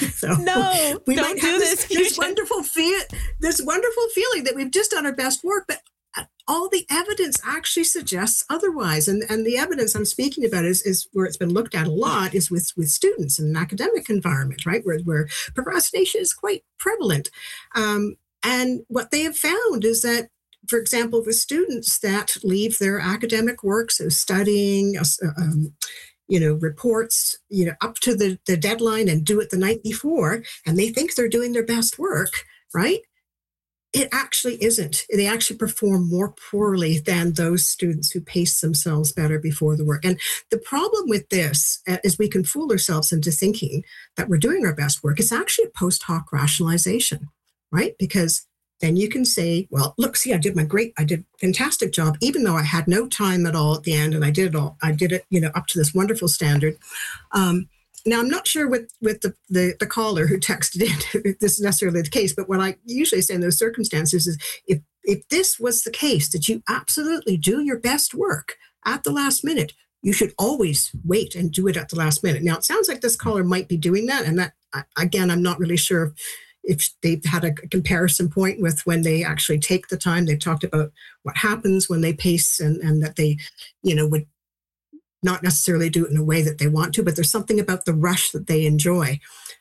we might have this wonderful feeling that we've just done our best work, but all the evidence actually suggests otherwise. And the evidence I'm speaking about is where it's been looked at a lot is with students in an academic environment, right, where procrastination is quite prevalent. And what they have found is that, for example, with students that leave their academic work, so studying, reports, up to the deadline and do it the night before, and they think they're doing their best work, right? It actually isn't. They actually perform more poorly than those students who pace themselves better before the work. And the problem with this is we can fool ourselves into thinking that we're doing our best work. It's actually a post hoc rationalization, right? Because then you can say, well, look, see, I did a fantastic job, even though I had no time at all at the end, and I did it, up to this wonderful standard. Now, I'm not sure with the caller who texted in if this is necessarily the case, but what I usually say in those circumstances is if this was the case, that you absolutely do your best work at the last minute, you should always wait and do it at the last minute. Now, it sounds like this caller might be doing that, and that, again, I'm not really sure if they've had a comparison point with when they actually take the time. They've talked about what happens when they pace and that they, would not necessarily do it in a way that they want to, but there's something about the rush that they enjoy.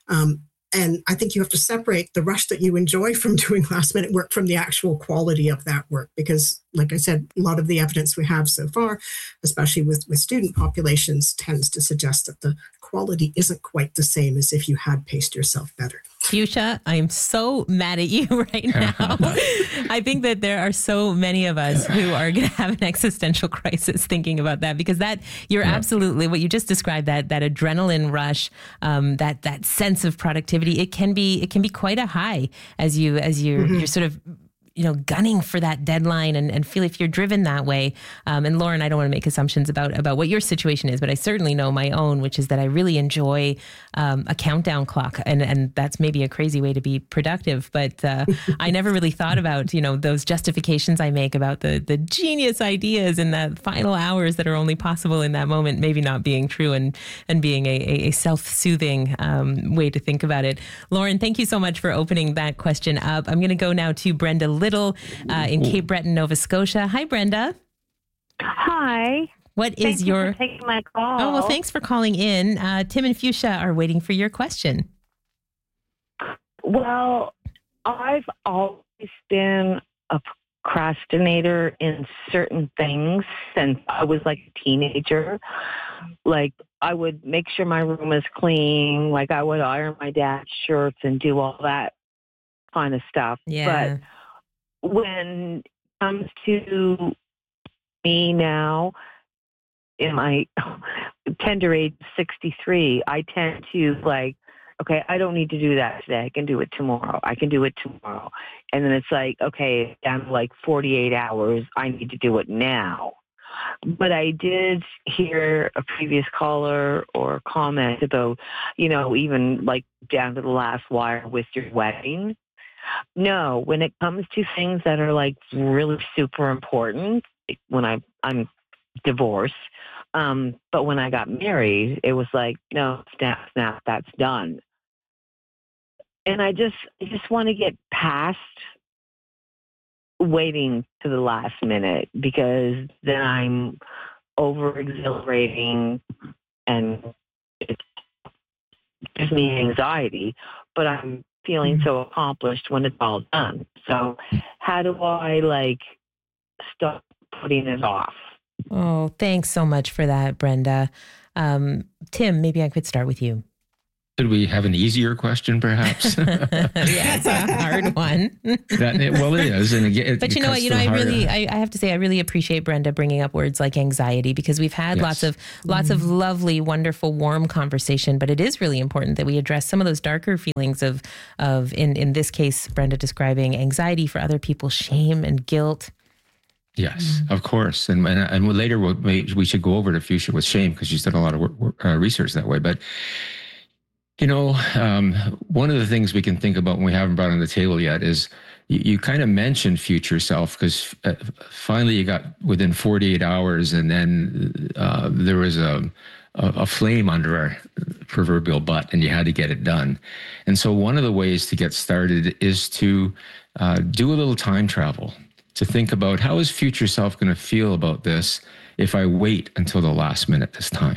And I think you have to separate the rush that you enjoy from doing last minute work from the actual quality of that work. Because like I said, a lot of the evidence we have so far, especially with student populations, tends to suggest that the quality isn't quite the same as if you had paced yourself better. Fuchsia, I'm so mad at you right now. I think that there are so many of us who are going to have an existential crisis thinking about that, because you're absolutely what you just described, that adrenaline rush, that sense of productivity. It can be quite a high as you're sort of gunning for that deadline and feel if you're driven that way. And Lauren, I don't want to make assumptions about what your situation is, but I certainly know my own, which is that I really enjoy a countdown clock. And that's maybe a crazy way to be productive. But I never really thought about, those justifications I make about the genius ideas and the final hours that are only possible in that moment, maybe not being true and being a self-soothing way to think about it. Lauren, thank you so much for opening that question up. I'm going to go now to Brenda Little in Cape Breton, Nova Scotia. Hi, Brenda. Hi. What is Thank you for taking my call. Oh, well, thanks for calling in. Tim and Fuchsia are waiting for your question. Well, I've always been a procrastinator in certain things since I was like a teenager. Like, I would make sure my room is clean. Like, I would iron my dad's shirts and do all that kind of stuff. Yeah. But when it comes to me now, in my tender age 63, I tend to okay, I don't need to do that today. I can do it tomorrow. And then it's like, okay, down to like 48 hours. I need to do it now. But I did hear a previous caller or comment about, even like down to the last wire with your wedding. No, when it comes to things that are like really super important, when I'm divorced, but when I got married, it was like, no, snap, that's done. And I just want to get past waiting to the last minute, because then I'm over exhilarating and it gives me anxiety, but I'm feeling so accomplished when it's all done. So how do I stop putting it off? Oh, thanks so much for that, Brenda. Tim, maybe I could start with you. Could we have an easier question, perhaps? Yeah, it's a hard one. Well, it is. And again, but you know what? I have to say, I really appreciate Brenda bringing up words like anxiety, because we've had lots of lovely, wonderful, warm conversation. But it is really important that we address some of those darker feelings of in this case, Brenda describing anxiety, for other people, shame and guilt. Yes, of course. And later we should go over to Fuchsia with shame, because she's done a lot of research that way. But one of the things we can think about when we haven't brought on the table yet is you kind of mentioned future self, because finally you got within 48 hours, and then there was a flame under our proverbial butt, and you had to get it done. And so one of the ways to get started is to do a little time travel, to think about, how is future self going to feel about this if I wait until the last minute this time?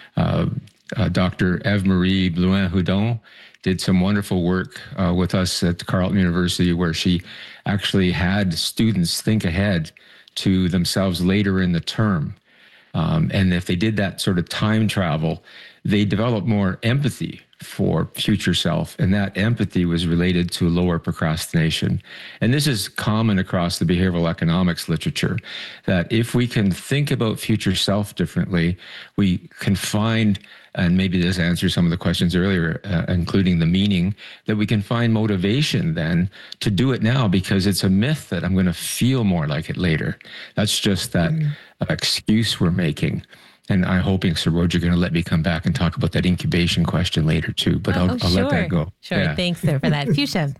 Dr. Eve-Marie Blouin-Houdon did some wonderful work with us at Carleton University, where she actually had students think ahead to themselves later in the term. And if they did that sort of time travel, they developed more empathy for future self. And that empathy was related to lower procrastination. And this is common across the behavioral economics literature, that if we can think about future self differently, we can find, and maybe this answers some of the questions earlier, including the meaning, that we can find motivation then to do it now, because it's a myth that I'm going to feel more like it later. That's just that excuse we're making. And I'm hoping, Sir Roger, you're going to let me come back and talk about that incubation question later too, but I'll let that go. Sure. Yeah. Thanks there for that. Fuchsia.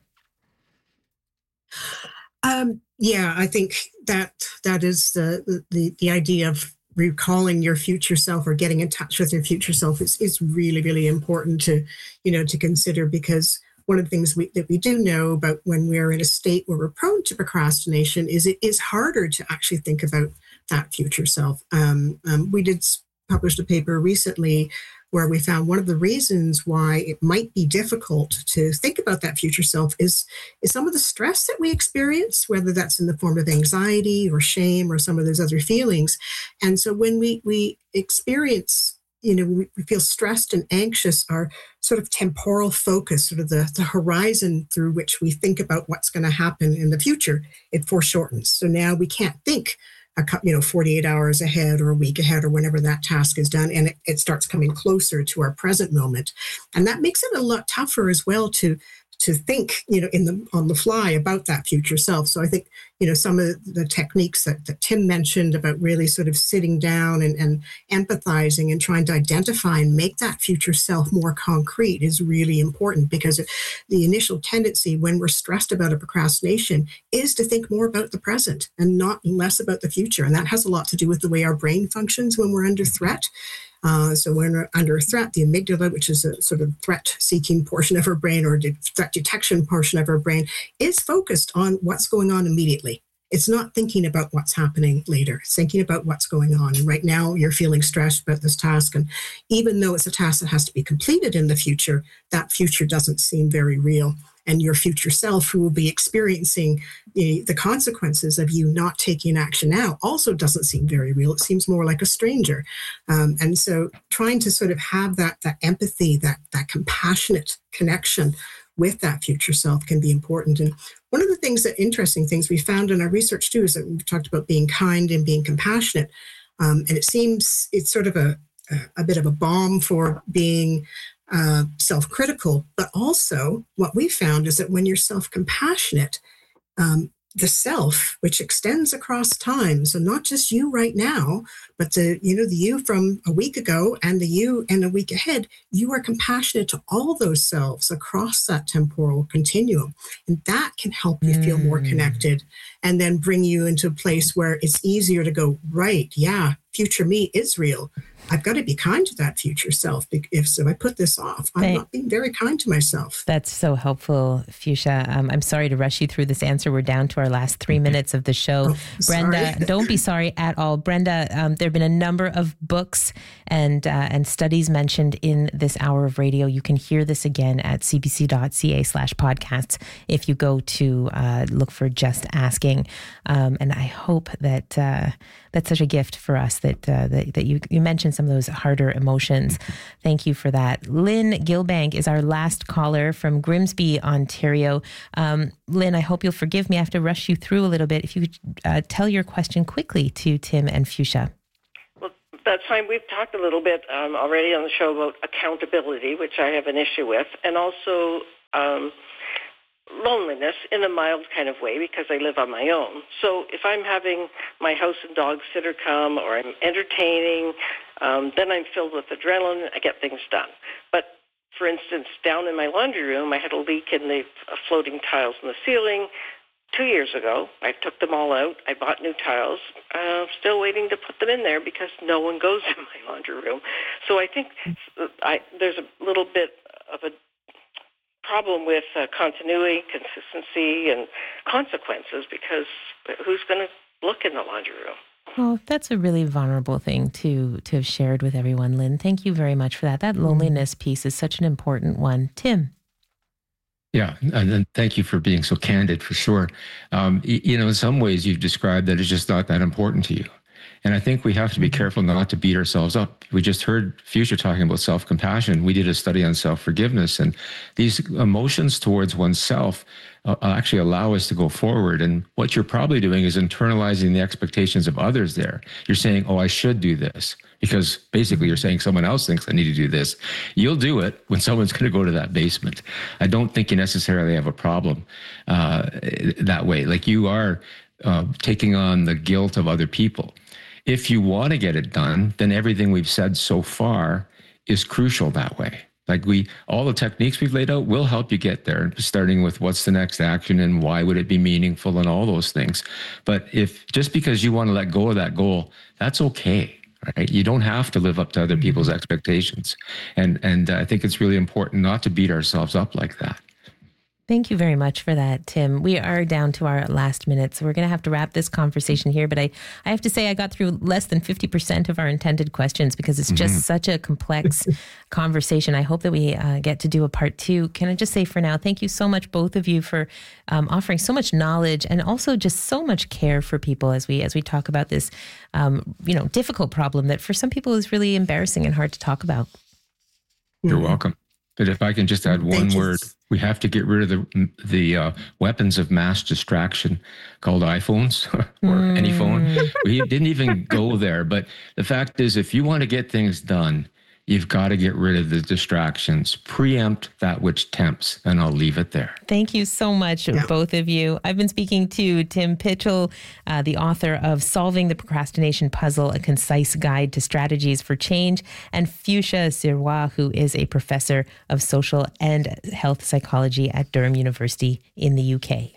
I think that is the idea of recalling your future self, or getting in touch with your future self, is really, really important to consider, because one of the things that we do know about when we're in a state where we're prone to procrastination is it is harder to actually think about that future self. We did publish a paper recently where we found one of the reasons why it might be difficult to think about that future self is some of the stress that we experience, whether that's in the form of anxiety or shame or some of those other feelings. And so when we experience, we feel stressed and anxious, our sort of temporal focus, sort of the horizon through which we think about what's going to happen in the future, it foreshortens. So now we can't think 48 hours ahead or a week ahead or whenever that task is done, and it starts coming closer to our present moment. And that makes it a lot tougher as well to think, on the fly about that future self. So I think, some of the techniques that Tim mentioned about really sort of sitting down and empathizing and trying to identify and make that future self more concrete is really important, because the initial tendency when we're stressed about a procrastination is to think more about the present and not less about the future. And that has a lot to do with the way our brain functions when we're under threat. So when we're under threat, the amygdala, which is a sort of threat-seeking portion of our brain, or the threat detection portion of our brain, is focused on what's going on immediately. It's not thinking about what's happening later. It's thinking about what's going on. And right now you're feeling stressed about this task. And even though it's a task that has to be completed in the future, that future doesn't seem very real. And your future self, who will be experiencing the consequences of you not taking action now, also doesn't seem very real. It seems more like a stranger. And so trying to sort of have that empathy, that compassionate connection with that future self can be important. And one of the interesting things we found in our research too, is that we've talked about being kind and being compassionate. And it seems it's sort of a bit of a balm for being self-critical. But also what we found is that when you're self-compassionate, the self, which extends across time, so not just you right now, but the you from a week ago and the you in a week ahead, you are compassionate to all those selves across that temporal continuum. And that can help you feel more connected and then bring you into a place where it's easier to go, right, yeah, future me is real. I've got to be kind to that future self. If I put this off, I'm not being very kind to myself. That's so helpful, Fuchsia. I'm sorry to rush you through this answer. We're down to our last 3 minutes of the show. Brenda, don't be sorry at all. Brenda, there have been a number of books and studies mentioned in this hour of radio. You can hear this again at cbc.ca/podcasts if you go to look for Just Asking. And I hope that that's such a gift for us that you mentioned some of those harder emotions. Thank you for that. Lynn Gilbank is our last caller from Grimsby, Ontario. Lynn, I hope you'll forgive me. I have to rush you through a little bit. If you could tell your question quickly to Tim and Fuchsia. Well, that's fine. We've talked a little bit already on the show about accountability, which I have an issue with, and also loneliness in a mild kind of way because I live on my own. So if I'm having my house and dog sitter come or I'm entertaining, then I'm filled with adrenaline. I get things done. But for instance, down in my laundry room, I had a leak in the floating tiles in the ceiling. 2 years ago, I took them all out. I bought new tiles. Still waiting to put them in there because no one goes in my laundry room. So I think there's a little bit of a problem with continuity, consistency, and consequences because who's going to look in the laundry room? Well, that's a really vulnerable thing to have shared with everyone, Lynn. Thank you very much for that. That loneliness piece is such an important one. Tim? Yeah, and thank you for being so candid, for sure. In some ways you've described that it's just not that important to you. And I think we have to be careful not to beat ourselves up. We just heard Fuchsia talking about self-compassion. We did a study on self-forgiveness, and these emotions towards oneself actually allow us to go forward. And what you're probably doing is internalizing the expectations of others there. You're saying, oh, I should do this, because basically you're saying someone else thinks I need to do this. You'll do it when someone's going to go to that basement. I don't think you necessarily have a problem that way. Like you are taking on the guilt of other people. If you want to get it done, then everything we've said so far is crucial that way. Like all the techniques we've laid out will help you get there, starting with what's the next action and why would it be meaningful and all those things. But if just because you want to let go of that goal, that's okay, right? You don't have to live up to other people's expectations. And I think it's really important not to beat ourselves up like that. Thank you very much for that, Tim. We are down to our last minute, so we're going to have to wrap this conversation here. But I have to say I got through less than 50% of our intended questions because it's just such a complex conversation. I hope that we get to do a part 2. Can I just say for now, thank you so much, both of you, for offering so much knowledge and also just so much care for people as we talk about this, difficult problem that for some people is really embarrassing and hard to talk about. You're welcome. But if I can just add one word, we have to get rid of the weapons of mass distraction called iPhones or any phone. We didn't even go there. But the fact is, if you want to get things done, you've got to get rid of the distractions. Preempt that which tempts. And I'll leave it there. Thank you so much, both of you. I've been speaking to Tim Pitchell, the author of Solving the Procrastination Puzzle, A Concise Guide to Strategies for Change, and Fuchsia Sirois, who is a professor of social and health psychology at Durham University in the UK.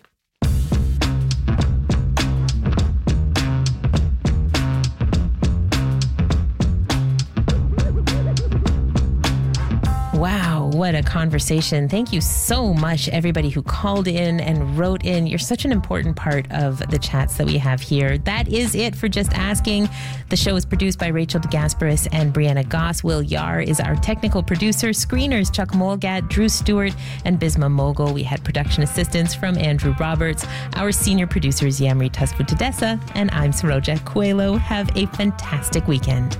Wow, what a conversation. Thank you so much, everybody who called in and wrote in. You're such an important part of the chats that we have here. That is it for Just Asking. The show is produced by Rachel DeGasperis and Brianna Goss. Will Yar is our technical producer. Screeners Chuck Molgat, Drew Stewart, and Bisma Mogul. We had production assistance from Andrew Roberts. Our senior producer is Yamri Tusfo-Tedessa, and I'm Saroja Coelho. Have a fantastic weekend.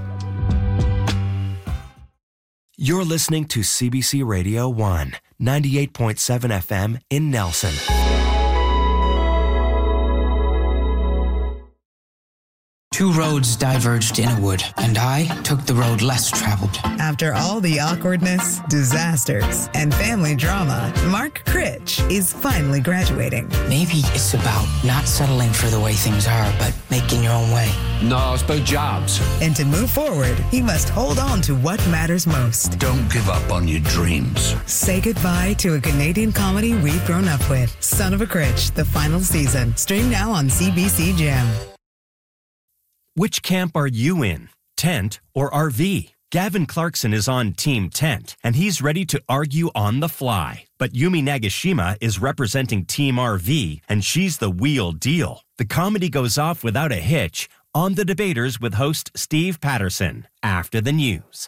You're listening to CBC Radio 1, 98.7 FM in Nelson. Two roads diverged in a wood, and I took the road less traveled. After all the awkwardness, disasters, and family drama, Mark Critch is finally graduating. Maybe it's about not settling for the way things are, but making your own way. No, it's about jobs. And to move forward, he must hold on to what matters most. Don't give up on your dreams. Say goodbye to a Canadian comedy we've grown up with. Son of a Critch, the final season. Stream now on CBC Gem. Which camp are you in? Tent or RV? Gavin Clarkson is on Team Tent, and he's ready to argue on the fly. But Yumi Nagashima is representing Team RV, and she's the wheel deal. The comedy goes off without a hitch on The Debaters with host Steve Patterson after the news.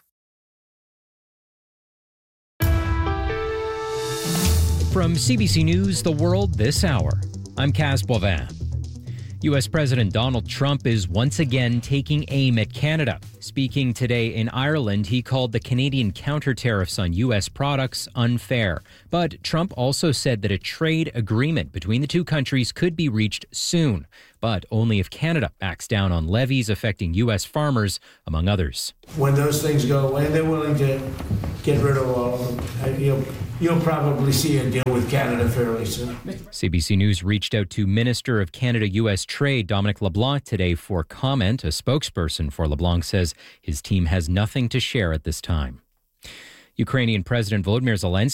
From CBC News, The World This Hour, I'm Kaz Boivin. U.S. President Donald Trump is once again taking aim at Canada. Speaking today in Ireland, he called the Canadian counter tariffs on U.S. products unfair. But Trump also said that a trade agreement between the two countries could be reached soon, but only if Canada backs down on levies affecting U.S. farmers, among others. When those things go away, they're willing to get rid of all of them. You'll probably see a deal with Canada fairly soon. CBC News reached out to Minister of Canada-U.S. Trade Dominic LeBlanc today for comment. A spokesperson for LeBlanc says his team has nothing to share at this time. Ukrainian President Volodymyr Zelensky